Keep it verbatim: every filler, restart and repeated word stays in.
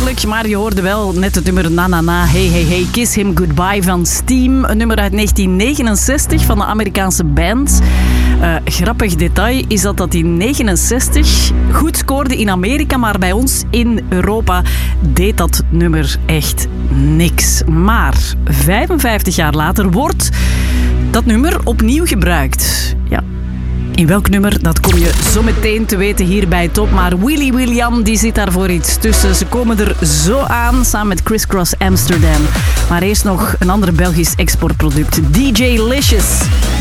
natuurlijk. Maar je hoorde wel net het nummer Na Na Na, Hey Hey Hey, Kiss Him Goodbye van Steam. Een nummer uit negentien negenenzestig van de Amerikaanse band. Uh, grappig detail is dat dat in negenenzestig goed scoorde in Amerika, maar bij ons in Europa deed dat nummer echt niks. Maar vijfenvijftig jaar later wordt dat nummer opnieuw gebruikt. Ja. In welk nummer, dat kom je zo meteen te weten hier bij Top. Maar Willy William, die zit daar voor iets tussen. Ze komen er zo aan, samen met Criss Cross Amsterdam. Maar eerst nog een ander Belgisch exportproduct. D J Licious.